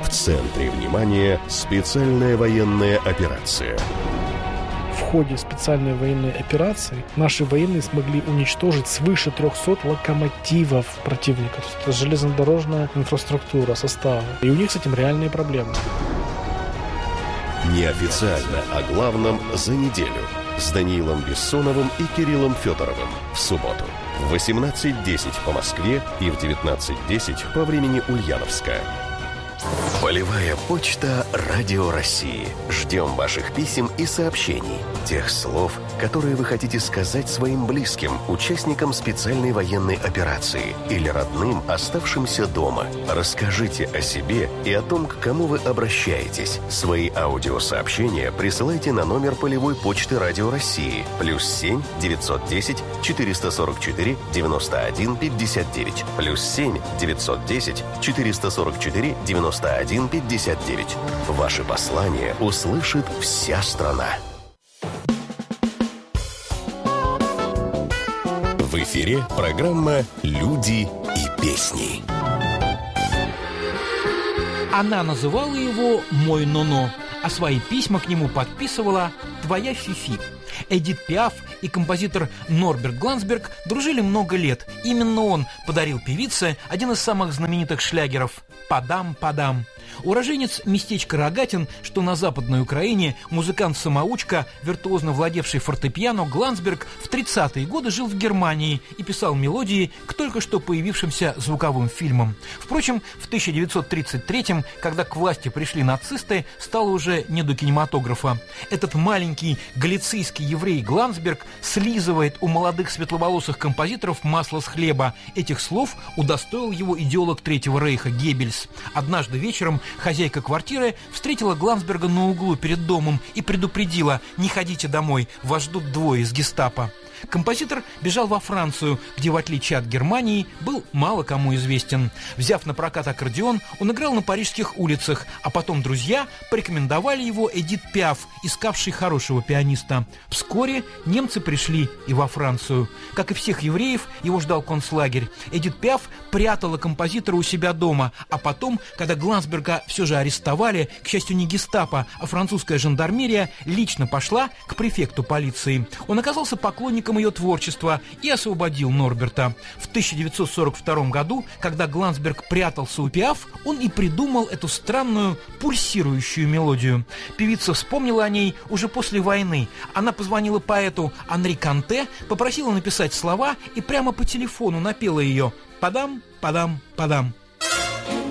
В центре внимания специальная военная операция. В ходе специальной военной операции наши военные смогли уничтожить свыше 300 локомотивов противника. Это железнодорожная инфраструктура, составы. И у них с этим реальные проблемы. Неофициально о главном за неделю с Даниилом Бессоновым и Кириллом Федоровым в субботу в 18:10 по Москве и в 19:10 по времени Ульяновска. Полевая почта Радио России. Ждем ваших писем и сообщений. Тех слов, которые вы хотите сказать своим близким, участникам специальной военной операции или родным, оставшимся дома. Расскажите о себе и о том, к кому вы обращаетесь. Свои аудиосообщения присылайте на номер полевой почты Радио России +7 910 444 91 59 +7 910 444 91 59. Ваши послания услышит вся страна. В эфире программа «Люди и песни». Она называла его «Мой Ноно», а свои письма к нему подписывала «Твоя Фифи». Эдит Пиаф и композитор Норберт Глансберг дружили много лет. Именно он подарил певице один из самых знаменитых шлягеров «Падам, падам». Уроженец местечка Рогатин, что на Западной Украине, музыкант-самоучка, виртуозно владевший фортепиано, Глансберг в 30-е годы жил в Германии и писал мелодии к только что появившимся звуковым фильмам. Впрочем, в 1933-м, когда к власти пришли нацисты, стало уже не до кинематографа. Этот маленький галицийский еврей Глансберг слизывает у молодых светловолосых композиторов масло с хлеба. Этих слов удостоил его идеолог Третьего рейха Геббельс. Однажды вечером хозяйка квартиры встретила Глансберга на углу перед домом и предупредила: «Не ходите домой, вас ждут двое из гестапо». Композитор бежал во Францию, где, в отличие от Германии, был мало кому известен. Взяв на прокат аккордеон, он играл на парижских улицах, а потом друзья порекомендовали его Эдит Пиаф, искавшей хорошего пианиста. Вскоре немцы пришли и во Францию. Как и всех евреев, его ждал концлагерь. Эдит Пиаф прятала композитора у себя дома, а потом, когда Глансберга все же арестовали, к счастью, не гестапо, а французская жандармерия лично пошла к префекту полиции. Он оказался поклонником ее творчества и освободил Норберта. В 1942 году, когда Глансберг прятался у Пиаф, он и придумал эту странную пульсирующую мелодию. Певица вспомнила о ней уже после войны. Она позвонила поэту Анри Канте, попросила написать слова и прямо по телефону напела ее «Падам, падам, падам».